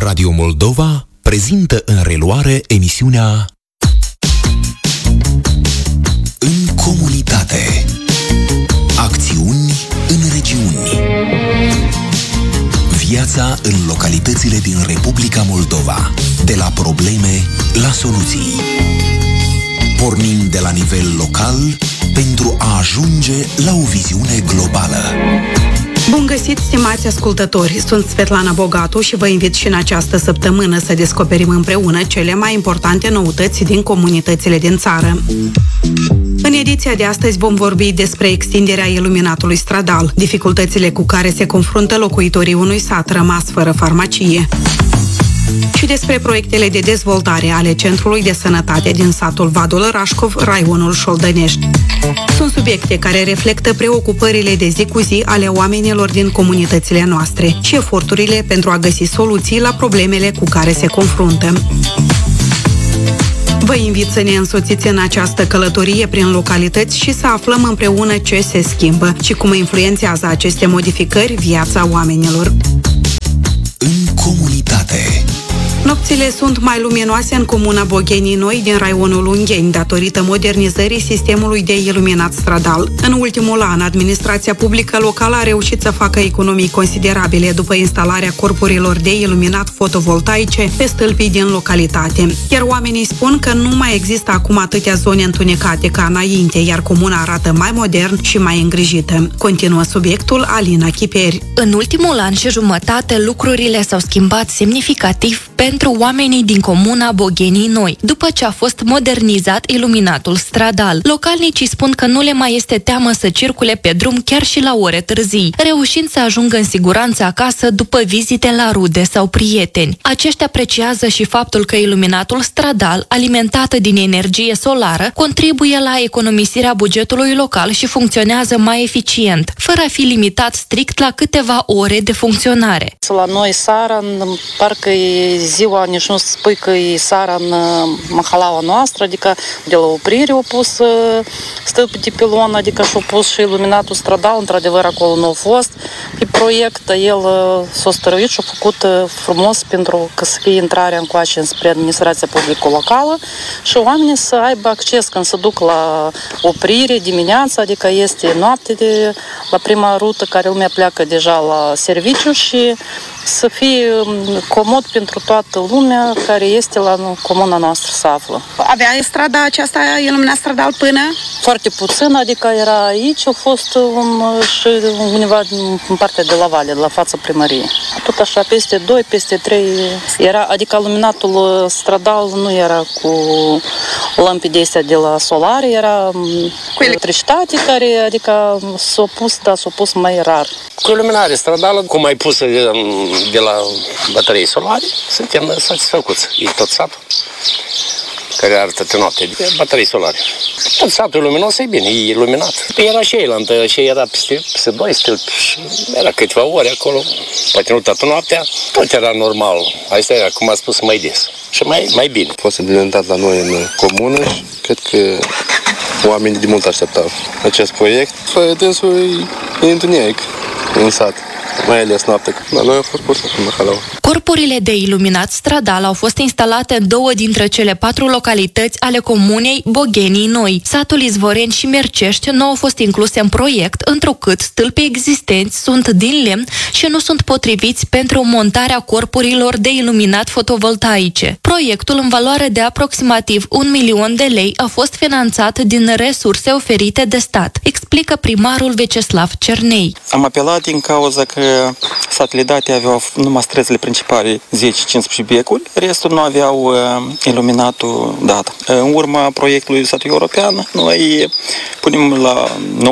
Radio Moldova prezintă în reluare emisiunea În comunitate. Acțiuni în regiuni. Viața în localitățile din Republica Moldova. De la probleme la soluții. Pornim de la nivel local pentru a ajunge la o viziune globală. Bun găsit, stimați ascultători! Sunt Svetlana Bogatu și vă invit și în această săptămână să descoperim împreună cele mai importante noutăți din comunitățile din țară. În ediția de astăzi vom vorbi despre extinderea iluminatului stradal, dificultățile cu care se confruntă locuitorii unui sat rămas fără farmacie, și despre proiectele de dezvoltare ale Centrului de Sănătate din satul Vadul Rașcov, raionul Șoldănești. Sunt subiecte care reflectă preocupările de zi cu zi ale oamenilor din comunitățile noastre și eforturile pentru a găsi soluții la problemele cu care se confruntă. Vă invit să ne însoțiți în această călătorie prin localități și să aflăm împreună ce se schimbă și cum influențează aceste modificări viața oamenilor. În comunitate. Nopțile sunt mai luminoase în comuna Boghenii Noi din raionul Ungheni, datorită modernizării sistemului de iluminat stradal. În ultimul an, administrația publică locală a reușit să facă economii considerabile după instalarea corpurilor de iluminat fotovoltaice pe stâlpii din localitate. Iar oamenii spun că nu mai există acum atâtea zone întunecate ca înainte, iar comuna arată mai modern și mai îngrijită. Continuă subiectul Alina Chiperi. În ultimul an și jumătate, lucrurile s-au schimbat semnificativ pentru oamenii din comuna Boghenii Noi, după ce a fost modernizat iluminatul stradal. Localnicii spun că nu le mai este teamă să circule pe drum chiar și la ore târzii, reușind să ajungă în siguranță acasă după vizite la rude sau prieteni. Aceștia apreciază și faptul că iluminatul stradal, alimentat din energie solară, contribuie la economisirea bugetului local și funcționează mai eficient, fără a fi limitat strict la câteva ore de funcționare. La noi seara, parcă e ziua, nici nu spui că e seara în mahalaua noastră, adică de la oprire au pus stâlpi de pilon, adică și-au pus și iluminatul stradal, într-adevăr acolo nu a fost. Pe proiect el s-a stăruit și a făcut frumos pentru că să fie intrarea încoace înspre administrația publică locală și oamenii să aibă acces când se duc la oprire dimineața, adică este noapte la prima rută care lumea pleacă deja la serviciu și să fie comod pentru toată lumea care este la comuna noastră să află. Avea strada aceasta iluminat stradal până? Foarte puțin, adică era aici, a fost și undeva în partea de la vale, de la fața primăriei. Tot așa, peste 2, peste 3 era, adică iluminatul stradal nu era cu lampi de astea de la solar, era cu electricitate care, adică s-a pus mai rar. Cu iluminare stradală, cum ai pus de la baterii solare, suntem satisfăcuți. E tot satul care arată pe noapte, de baterii solare. Tot satul luminos e bine, e iluminat. Era și eilantă, și era peste 2 stâlpi și era câteva ore acolo, poate nu toată noaptea, tot era normal. Asta era, cum a spus, mai des și mai bine. A fost implementat la noi în comună și cred că oamenii de mult așteptau acest proiect. Dânsul e întuneric în sat, mai ales noaptea. La noi a fost pus în Mahalau. Corpurile de iluminat stradal au fost instalate în 2 dintre cele 4 localități ale comunei Boghenii Noi. Satul Izvoreni și Mercești nu au fost incluse în proiect, întrucât stâlpii existenți sunt din lemn și nu sunt potriviți pentru montarea corpurilor de iluminat fotovoltaice. Proiectul, în valoare de aproximativ 1 milion de lei, a fost finanțat din resurse oferite de stat, explică primarul Veceslav Cernei. Am apelat din cauza că satele date aveau numai străzile principale 10-15 becuri, restul nu aveau iluminatul dat. În urma proiectului satului european, noi punem la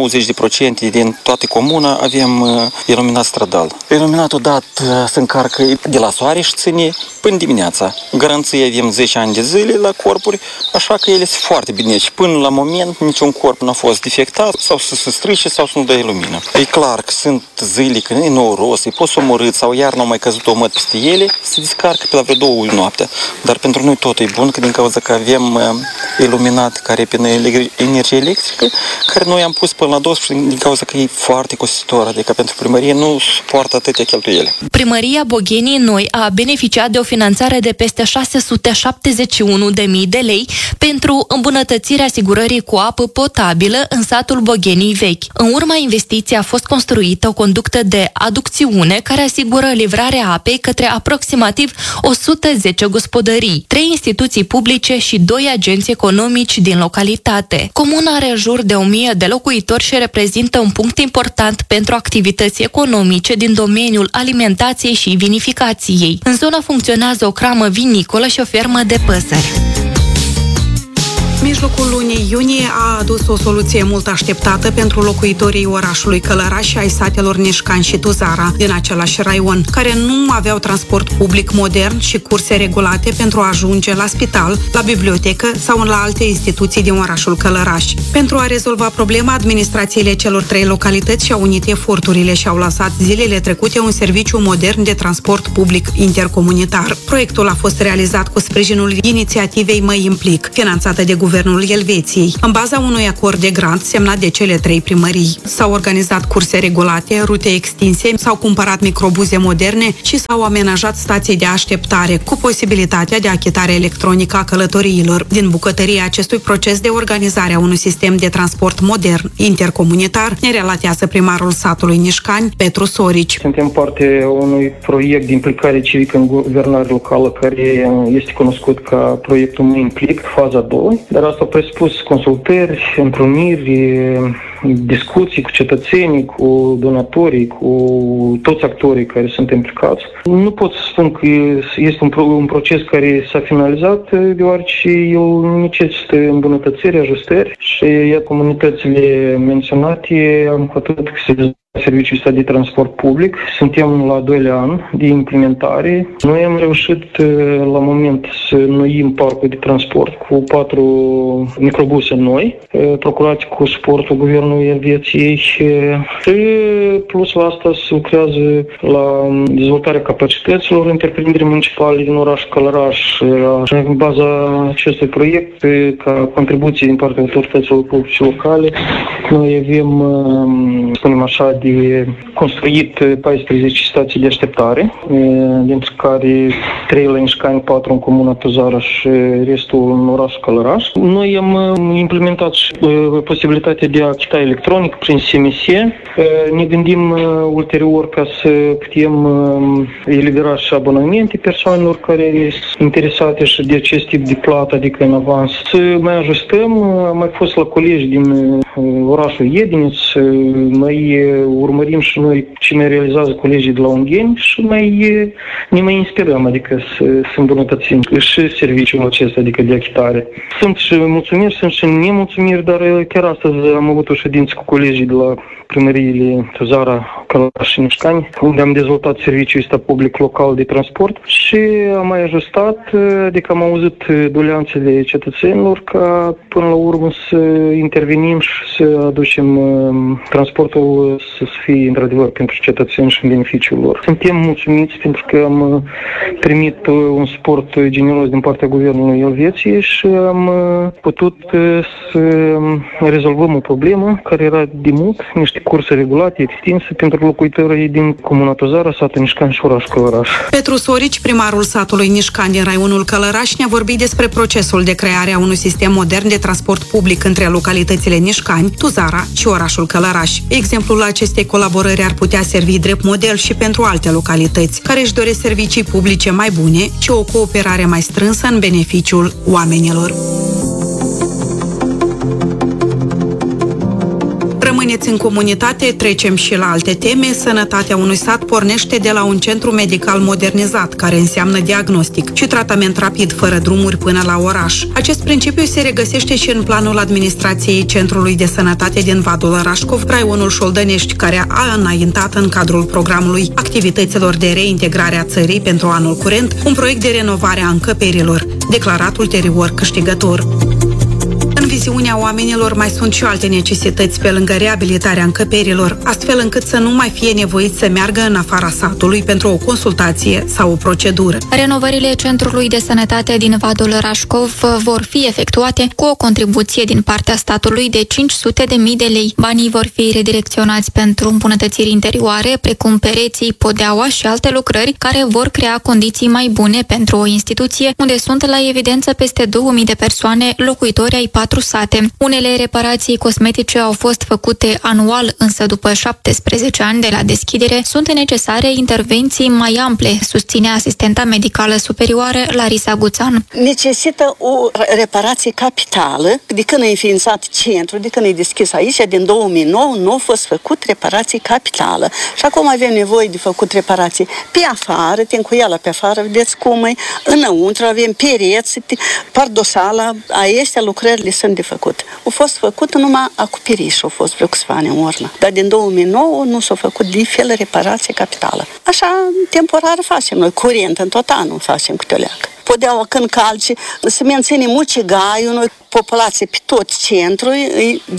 90% din toată comuna avem iluminat stradal. Iluminatul dat se încarcă de la soare și ține până dimineața. Garanție să avem 10 ani de zile la corpuri, așa că ele sunt foarte bine. Și până la moment niciun corp nu a fost defectat sau să se strice sau să nu dea lumină. E clar că sunt zile când e noros, îi poți omorât sau iar nu au mai căzut o măt peste ele, se descarcă pe la vreo 2 noaptea. Dar pentru noi tot e bun, că din cauza că avem iluminat care e pe energie electrică, care noi am pus până la 12 din cauza că e foarte costisitor, adică pentru primărie nu suportă atâtea cheltuieli. Primăria Boghenii Noi a beneficiat de o finanțare de peste 671.000 de lei pentru îmbunătățirea asigurării cu apă potabilă în satul Boghenii Vechi. În urma investiției a fost construită o conductă de aducțiune care asigură livrarea apei către aproximativ 110 gospodării, 3 instituții publice și 2 agenți economici din localitate. Comuna are în jur de 1000 de locuitori și reprezintă un punct important pentru activități economice din domeniul alimentației și vinificației. În zonă funcționează o cramă vinicolă și o fermă de păsări. Mijlocul lunii iunie a adus o soluție mult așteptată pentru locuitorii orașului Călăraș și ai satelor Nișcani și Tuzara din același raion, care nu aveau transport public modern și curse regulate pentru a ajunge la spital, la bibliotecă sau la alte instituții din orașul Călăraș. Pentru a rezolva problema, administrațiile celor 3 localități și-au unit eforturile și au lansat zilele trecute un serviciu modern de transport public intercomunitar. Proiectul a fost realizat cu sprijinul inițiativei Mă Implic, finanțată de Guvernul Elveției, în baza unui acord de grant semnat de cele 3 primării. S-au organizat curse regulate, rute extinse, s-au cumpărat microbuze moderne și s-au amenajat stații de așteptare, cu posibilitatea de achitare electronică a călătoriilor. Din bucătăria acestui proces de organizare a unui sistem de transport modern, intercomunitar, ne relatează primarul satului Nișcani, Petru Sorici. Suntem parte a unui proiect de implicare civică în guvernare locală, care este cunoscut ca proiectul Mă Implic, faza 2, dar asta a presupus consultări, întruniri, discuții cu cetățenii, cu donatorii, cu toți actorii care sunt implicați. Nu pot să spun că este un proces care s-a finalizat, deoarece el necesită îmbunătățiri, ajustări și iar comunitățile menționate, atât că se serviciul ăsta de transport public. Suntem la 2 an de implementare. Noi am reușit la moment să noim parcul de transport cu 4 microbuse noi, procurate cu suportul Guvernului Elveției și plus la asta se lucrează la dezvoltarea capacităților întreprinderii municipale din orașul Călăraș. În baza acestui proiect, ca contribuție din partea autorităților publice locale, noi avem, spunem așa, de construit 14 stații de așteptare, dintre care 3 la Nișcani, 4 în comuna Tuzara și restul în orașul Călăraș. Noi am implementat și posibilitatea de a achita electronic prin SMS. Ne gândim ulterior ca să putem elibera și abonamente persoanelor care sunt interesate și de acest tip de plată, adică în avans. Să mai ajustăm, am mai fost la colegi din orașul Iediniț, mai urmărim și noi ce ne realizează colegii de la Ungheni și ne mai inspirăm, adică să îmbunătățim și serviciul acesta, adică de achitare. Sunt și mulțumiri, sunt și nemulțumiri, dar chiar astăzi am avut o ședință cu colegii de la primăriile Tuzara, Călăraș și Nișcani, unde am dezvoltat serviciul ăsta public local de transport și am mai ajustat, adică am auzit doleanțele cetățenilor ca până la urmă să intervenim și să aducem transportul să fie într-adevăr pentru cetățeni și în beneficiul lor. Suntem mulțumiți pentru că am primit un suport generos din partea Guvernului Elveției și am putut să rezolvăm o problemă care era de mult, niște curse regulate, extinse pentru locuitorii din comuna Tuzara, satul Nișcani și orașul Călăraș. Petru Sorici, primarul satului Nișcani din raionul Călăraș, ne-a vorbit despre procesul de creare a unui sistem modern de transport public între localitățile Nișcani, Tuzara și orașul Călăraș. Exemplul acestei colaborări ar putea servi drept model și pentru alte localități care își doresc servicii publice mai bune și o cooperare mai strânsă în beneficiul oamenilor. Rămâneți băieți în comunitate, trecem și la alte teme. Sănătatea unui sat pornește de la un centru medical modernizat, care înseamnă diagnostic și tratament rapid, fără drumuri până la oraș. Acest principiu se regăsește și în planul administrației Centrului de Sănătate din Vadul Rașcov, raionul Șoldănești, care a înaintat în cadrul programului activităților de reintegrare a țării pentru anul curent un proiect de renovare a încăperilor, declarat ulterior câștigător. În viziunea oamenilor mai sunt și alte necesități pe lângă reabilitarea încăperilor, astfel încât să nu mai fie nevoit să meargă în afara satului pentru o consultație sau o procedură. Renovările Centrului de Sănătate din Vadul Rașcov vor fi efectuate cu o contribuție din partea statului de 500.000 de lei. Banii vor fi redirecționați pentru îmbunătățiri interioare, precum pereții, podeaua și alte lucrări care vor crea condiții mai bune pentru o instituție unde sunt la evidență peste 2000 de persoane, locuitori ai 4 sate. Unele reparații cosmetice au fost făcute anual, însă după 17 ani de la deschidere sunt necesare intervenții mai ample, susține asistenta medicală superioară Larisa Guțan. Necesită o reparație capitală. De când e înființat centrul, de când e deschis aici, din 2009, nu a fost făcut reparație capitală. Și acum avem nevoie de făcut reparații pe afară, tencuiala pe afară, vedeți cum e, înăuntru avem pereți, pardosala, aiestea lucrările sunt de făcut. Au fost făcut numai acoperiș, au fost vreo câțiva ani în urmă. Dar din 2009 nu s-a făcut de fel reparație capitală. Așa, temporar facem noi, curent, în tot anul facem câte o leacă. Podeaua când calci, să menținem mucigaiul, noi populație pe tot centrul e de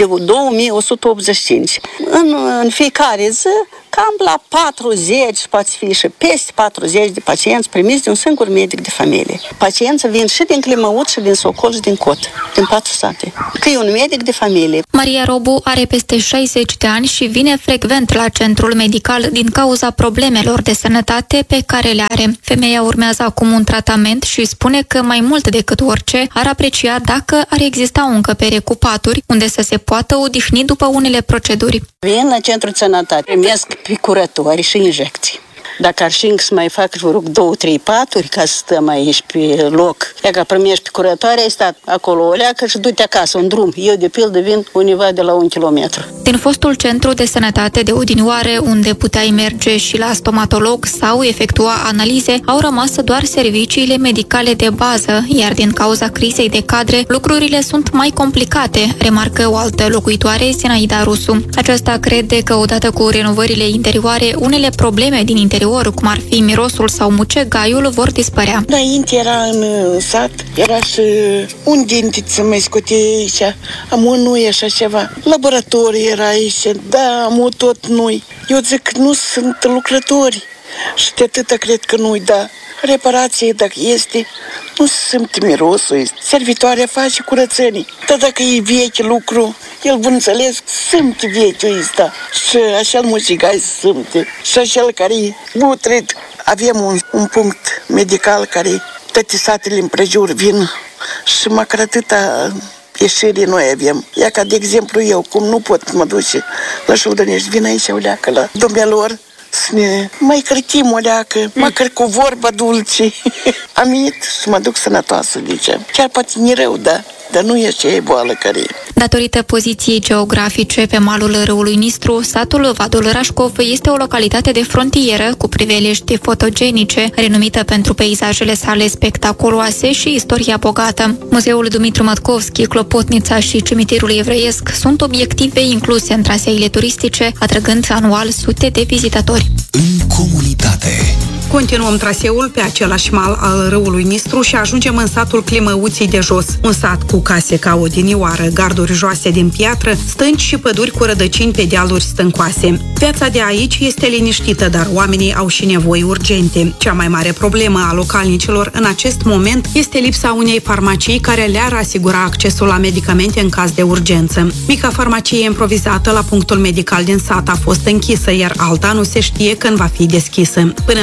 2185. În fiecare zi, cam la 40, poate fi și peste 40 de pacienți primiți de un singur medic de familie. Pacienții vin și din Climăut și din Socol și din Cot, din 4 sate. Că e un medic de familie. Maria Robu are peste 60 de ani și vine frecvent la centrul medical din cauza problemelor de sănătate pe care le are. Femeia urmează acum un tratament și spune că mai mult decât orice ar aprecia dacă ar exista o încăpere cu paturi unde să se poată odihni după unele proceduri. Vin la centrul de sănătate, primesc picurători și injecții. Dacă ar și să mai fac, vă rog, 2-3 paturi ca să stăm aici pe loc. Dacă primești pe curătoare, ai stat acolo o leacă și du-te acasă, în drum. Eu, de pildă, vin undeva de la 1 kilometru. Din fostul centru de sănătate de odinioare, unde puteai merge și la stomatolog sau efectua analize, au rămas doar serviciile medicale de bază, iar din cauza crizei de cadre, lucrurile sunt mai complicate, remarcă o altă locuitoare, Zinaida Rusu. Aceasta crede că odată cu renovările interioare, unele probleme din interior, cum ar fi mirosul sau mucegaiul, vor dispărea. Înainte era în sat, era și un dentiță mai scote aici, amu nu e așa ceva. Laboratorii era aici, da, amu tot nu-i. Eu zic că nu sunt lucrători și de atâta cred că nu-i, da. Reparație, dacă este, nu simte mirosul. Servitoarea face curățenii. Dar dacă e vechi lucru, el bun înțeles, simte vechiul ăsta. Și așa mucigai simte. Și așa care e butrit. Avem un punct medical care toate satele împrejur vin și măcar atâta ieșirii noi avem. Ia ca de exemplu eu, cum nu pot mă duce la Șoldănești, vin aici o leacă la domnilor, să ne mai cărtim o leacă, măcar cu vorba dulce. Am venit să mă duc sănătoasă, zice. Chiar poate ni rău, da, dar nu e ce e boală care e. Datorită poziției geografice pe malul râului Nistru, satul Vadul Rașcov este o localitate de frontieră cu priveliști fotogenice, renumită pentru peisajele sale spectaculoase și istoria bogată. Muzeul Dumitru Mătcovski, Clopotnița și cimitirul evreiesc sunt obiective incluse în traseile turistice, atrăgând anual sute de vizitatori. În comunitate. Continuăm traseul pe același mal al râului Nistru și ajungem în satul Climăuții de Jos, un sat cu case ca odinioară, garduri joase din piatră, stânci și păduri cu rădăcini pe dealuri stâncoase. Viața de aici este liniștită, dar oamenii au și nevoi urgente. Cea mai mare problemă a localnicilor în acest moment este lipsa unei farmacii care le-ar asigura accesul la medicamente în caz de urgență. Mica farmacie improvizată la punctul medical din sat a fost închisă, iar alta nu se știe când va fi deschisă. Până la găsirea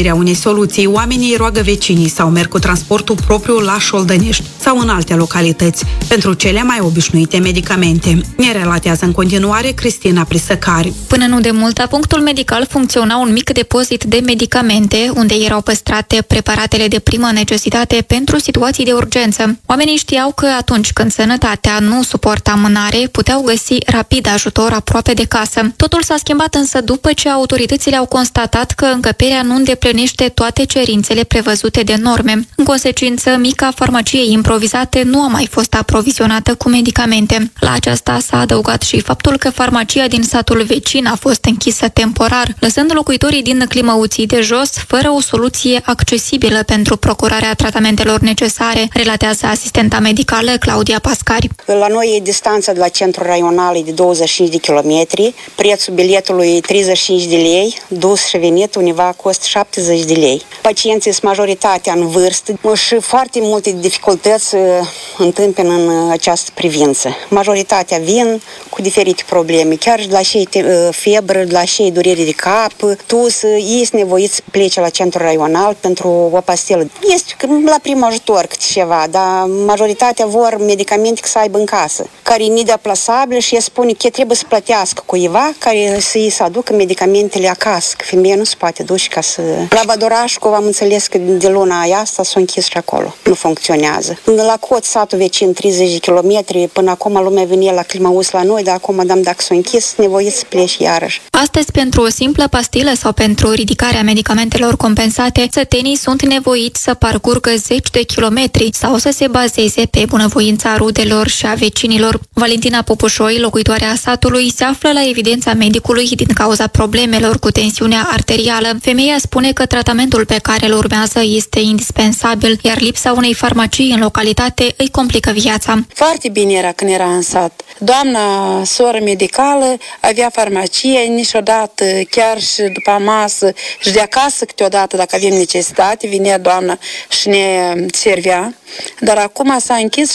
găsirea unei soluții, oamenii roagă vecinii sau merg cu transportul propriu la Șoldănești sau în alte localități pentru cele mai obișnuite medicamente. Ne relatează în continuare Cristina Prisăcari. Până nu de mult, la punctul medical funcționa un mic depozit de medicamente, unde erau păstrate preparatele de primă necesitate pentru situații de urgență. Oamenii știau că atunci când sănătatea nu suporta amânare, puteau găsi rapid ajutor aproape de casă. Totul s-a schimbat însă după ce autoritățile au constatat că încăperea nu îndeplinește toate cerințele prevăzute de norme. În consecință, mica farmacie improvizată nu a mai fost aprovizionată cu medicamente. La aceasta s-a adăugat și faptul că farmacia din satul vecin a fost închisă temporar, lăsând locuitorii din Climăuții de Jos fără o soluție accesibilă pentru procurarea tratamentelor necesare, relatează asistenta medicală Claudia Pascari. La noi distanța de la centrul raional e de 25 de kilometri, prețul biletului 35 de lei, dus și venit undeva costă 70 de lei. Pacienții sunt majoritatea în vârstă și foarte multe dificultăți întâmpină în această privință. Majoritatea vin cu diferite probleme, chiar de la cei febră, de la cei durere de cap, ei sunt nevoiți să plece la centrul raional pentru o pastilă. Este la prim ajutor câte ceva, dar majoritatea vor medicamente să aibă în casă, care e nedeplasabile și spune că trebuie să plătească cuiva care să-i să aducă medicamentele acasă, că femeia nu se poate duce ca să... La Badorașcov am înțeles că de luna aia asta s-a închis și acolo. Nu funcționează. La Cot, satul vecin, 30 de kilometri, până acum lumea venia la Climăuți la noi, dar acum, dacă s-a închis, nevoiți să pleci iarăși. Astăzi, pentru o simplă pastilă sau pentru ridicarea medicamentelor compensate, sătenii sunt nevoiți să parcurgă 10 de kilometri sau să se bazeze pe bunăvoința rudelor și a vecinilor. Valentina Popușoi, locuitoarea satului, se află la evidența medicului din cauza problemelor cu tensiunea arterială. Femeia spune că tratamentul pe care îl urmează este indispensabil, iar lipsa unei farmacii în localitate îi complică viața. Foarte bine era când era în sat. Doamna soră medicală avea farmacie, niciodată, chiar și după masă și de acasă câteodată, dacă avem necesitate, vinea doamna și ne servea. Dar acum s-a închis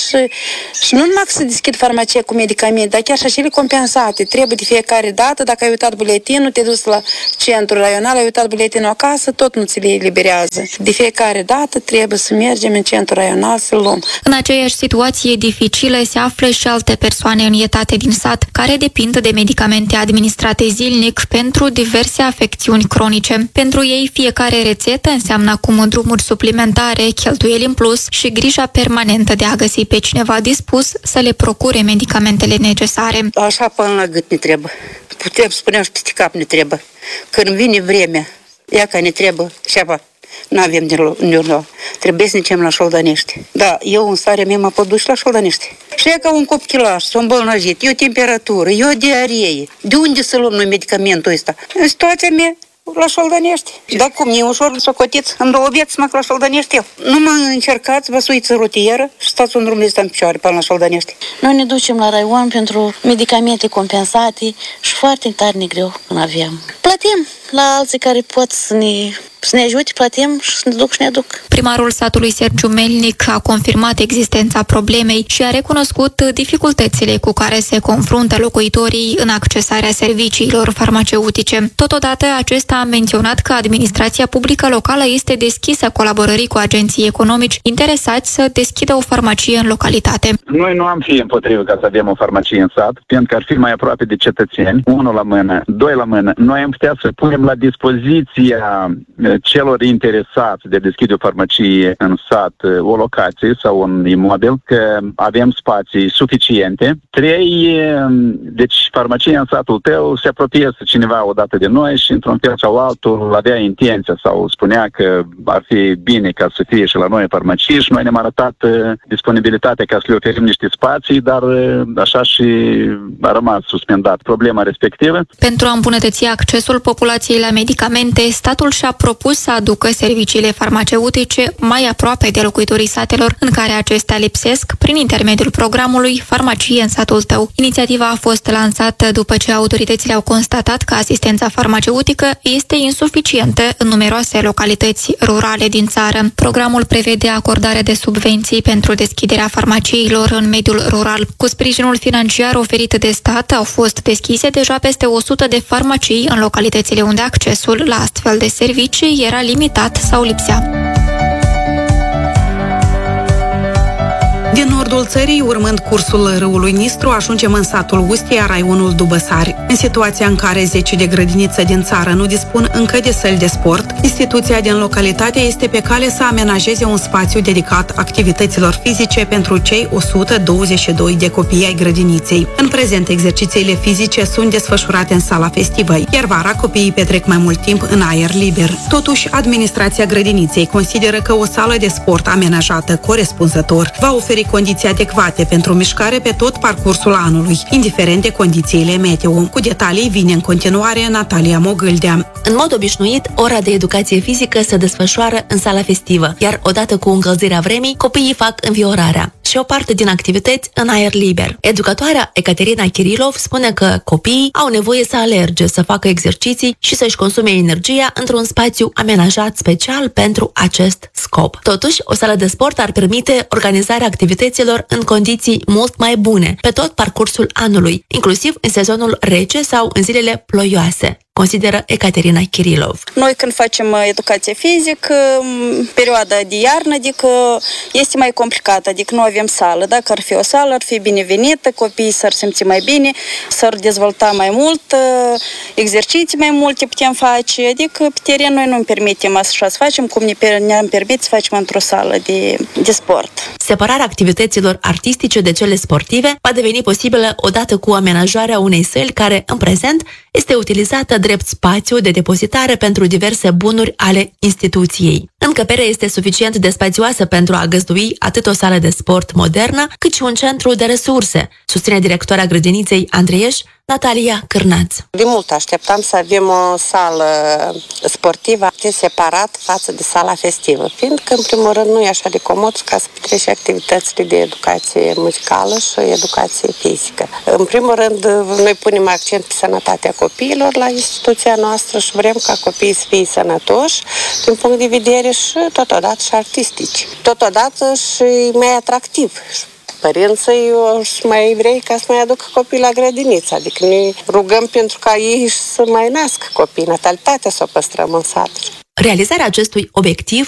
și nu numai că se deschid farmacie cu medicamente, dar chiar și acele compensate. Trebuie de fiecare dată, dacă ai uitat buletinul, te duci la centrul raional, ai uitat buletinul acasă, tot nu ți le eliberează. De fiecare dată trebuie să mergem în centrul raional să luăm. În aceeași situație dificilă se află și alte persoane înietate din sat, care depind de medicamente administrate zilnic pentru diverse afecțiuni cronice. Pentru ei, fiecare rețetă înseamnă acum drumuri suplimentare, cheltuieli în plus și grija permanentă de a găsi pe cineva dispus să le procure medicamentele necesare. Așa până la gât ne trebuie. Putem spune și peste cap ne trebuie. Când vine vremea, ea că ne trebuie ceva. Nu avem de luat. Trebuie să ne ducem la Șoldănești. Da, eu în starea mea mă pot duce la Șoldănești. Și e ca un copchilaș, s-a îmbolnăvit, e o temperatură, e o diaree. De unde să luăm noi medicamentul ăsta? În situația mea, la Șoldănești. Dar cum, e ușor să cotiți în 2 vieți mă la Șoldănești eu. Nu mă încercați, vă suiți în rutieră și stați un drum de ăsta în picioare până la Șoldănești. Noi ne ducem la raion pentru medicamente compensate și foarte tare greu când avem. Plătim la alții care pot să ne ajute, plătim și să ne duc și ne aduc. Primarul satului Sergiu Melnic a confirmat existența problemei și a recunoscut dificultățile cu care se confruntă locuitorii în accesarea serviciilor farmaceutice. Totodată, acesta a menționat că administrația publică locală este deschisă colaborării cu agenții economici interesați să deschidă o farmacie în localitate. Noi nu am fi împotrivă ca să avem o farmacie în sat, pentru că ar fi mai aproape de cetățeni, 1 la mână, 2 la mână. Noi am putea să punem la dispoziția celor interesați de deschide o farmacie în sat, o locație sau un imobil, că avem spații suficiente. 3, deci farmacia în satul tău se apropie cineva odată de noi și într-un fel sau altul avea intenția sau spunea că ar fi bine ca să fie și la noi farmacie și noi ne-am arătat disponibilitatea ca să le oferim niște spații, dar așa și a rămas suspendat problema respectivă. Pentru a îmbunătăți accesul populației la medicamente, statul și-a propus să aducă serviciile farmaceutice mai aproape de locuitorii satelor în care acestea lipsesc prin intermediul programului Farmacie în satul tău. Inițiativa a fost lansată după ce autoritățile au constatat că asistența farmaceutică este este insuficientă în numeroase localități rurale din țară. Programul prevede acordarea de subvenții pentru deschiderea farmaciilor în mediul rural. Cu sprijinul financiar oferit de stat au fost deschise deja peste 100 de farmacii în localitățile unde accesul la astfel de servicii era limitat sau lipsea. Din nordul țării, urmând cursul râului Nistru, ajungem în satul Ustia, raionul Dubăsari. În situația în care 10 de grădinițe din țară nu dispun încă de săli de sport, instituția din localitate este pe cale să amenajeze un spațiu dedicat activităților fizice pentru cei 122 de copii ai grădiniței. În prezent, exercițiile fizice sunt desfășurate în sala festivă, iar vara copiii petrec mai mult timp în aer liber. Totuși, administrația grădiniței consideră că o sală de sport amenajată corespunzător va oferi condiții adecvate pentru mișcare pe tot parcursul anului, indiferent de condițiile meteo. Cu detalii vine în continuare Natalia Mogâldea. În mod obișnuit, ora de educație fizică se desfășoară în sala festivă, iar odată cu încălzirea vremii, copiii fac înviorarea și o parte din activități în aer liber. Educatoarea Ecaterina Kirilov spune că copiii au nevoie să alerge, să facă exerciții și să-și consume energia într-un spațiu amenajat special pentru acest scop. Totuși, o sală de sport ar permite organizarea activităților în condiții mult mai bune pe tot parcursul anului, inclusiv în sezonul rece sau în zilele ploioase, consideră Ecaterina Kirilov. Noi când facem educație fizică, perioada de iarnă, adică este mai complicată, adică nu avem sală. Dacă ar fi o sală, ar fi binevenită, copiii s-ar simți mai bine, s-ar dezvolta mai mult, exerciții mai multe putem face, adică pe teren noi nu-mi permitem așa să facem, cum ne-am permit să facem într-o sală de sport. Separarea activităților artistice de cele sportive va deveni posibilă odată cu amenajarea unei săli care, în prezent, este utilizată drept spațiu de depozitare pentru diverse bunuri ale instituției. Încăperea este suficient de spațioasă pentru a găzdui atât o sală de sport modernă, cât și un centru de resurse, susține directoarea grădiniței Andreieș, Natalia Cârnaț. De mult așteptam să avem o sală sportivă separat față de sala festivă, fiindcă, în primul rând, nu e așa de comod ca să petreci activitățile de educație muzicală și educație fizică. În primul rând, noi punem accent pe sănătatea copiilor la instituția noastră și vrem ca copiii să fie sănătoși din punct de vedere și totodată și artistici. Totodată și mai atractiv. Părinții mai vrei ca să mai aducă copii la grădiniță, adică ne rugăm pentru ca ei să mai nască copii, natalitatea să o păstrăm în sat. Realizarea acestui obiectiv